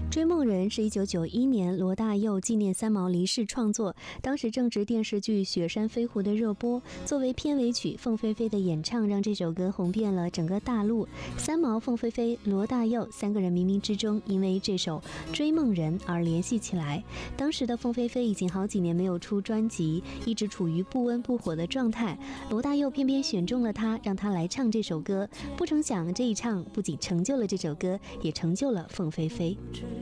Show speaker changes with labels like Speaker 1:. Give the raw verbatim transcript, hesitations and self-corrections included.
Speaker 1: 追梦人是一九九一年罗大佑纪念三毛离世创作，当时正值电视剧《雪山飞狐》的热播，作为片尾曲，凤飞飞的演唱让这首歌红遍了整个大陆。三毛、凤飞飞、罗大佑三个人冥冥之中因为这首《追梦人》而联系起来。当时的凤飞飞已经好几年没有出专辑，一直处于不温不火的状态，罗大佑偏偏选中了他，让他来唱这首歌。不成想这一唱不仅成就了这首歌，也成就了凤飞飞。